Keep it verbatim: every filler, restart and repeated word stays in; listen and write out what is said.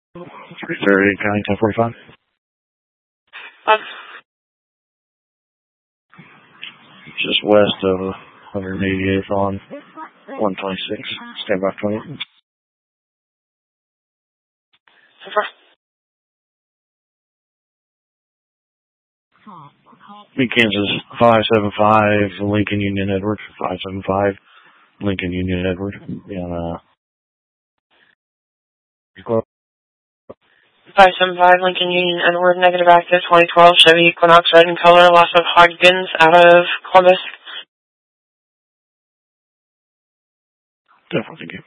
three thirty, counting ten forty-five. Um, Just west of one eighty-eighth on one twenty-six. Stand by twenty. so far. Meet Kansas five seven five, Lincoln Union Edward. five seven five, Lincoln Union Edward. Yeah, uh, five seven five Lincoln Union Edward, negative active, twenty twelve Chevy Equinox, red in color, loss of Hodgins out of Columbus. definitely.